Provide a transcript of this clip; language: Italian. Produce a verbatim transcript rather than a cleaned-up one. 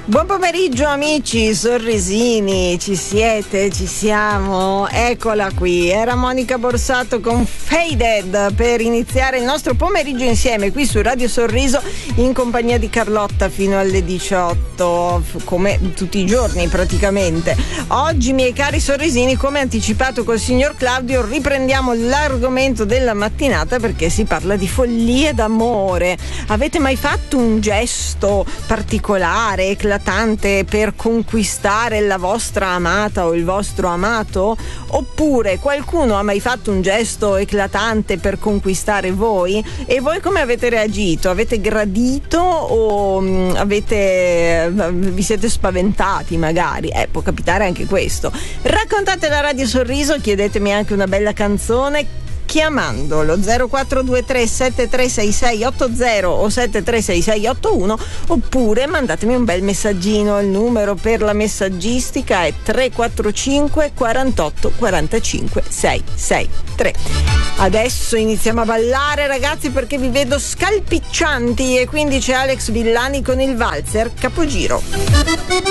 Buon pomeriggio amici, sorrisini, ci siete, ci siamo, eccola qui, era Monica Borsato con Faded per iniziare il nostro pomeriggio insieme qui su Radio Sorriso in compagnia di Carlotta fino alle diciotto, come tutti i giorni praticamente. Oggi, miei cari sorrisini, come anticipato col signor Claudio, riprendiamo l'argomento della mattinata perché si parla di follie d'amore. Avete mai fatto un gesto particolare, eclatante per conquistare la vostra amata o il vostro amato? Oppure qualcuno ha mai fatto un gesto eclatante per conquistare voi? E voi come avete reagito? Avete gradito o mh, avete vi siete spaventati magari? Eh, può capitare anche questo. Raccontate la Radio Sorriso, chiedetemi anche una bella canzone chiamando lo zero quattro due tre sette tre sei sei otto zero o sette tre sei sei otto uno, oppure mandatemi un bel messaggino. Il numero per la messaggistica è tre quattro cinque quarantotto quarantacinque seicentosessantatré. Adesso iniziamo a ballare, ragazzi, perché vi vedo scalpiccianti, e quindi c'è Alex Villani con il valzer Capogiro.